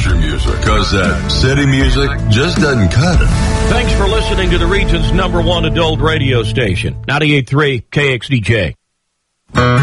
country music, because that city music just doesn't cut it. Thanks for listening to the region's #1 adult radio station, 98.3 KXDJ.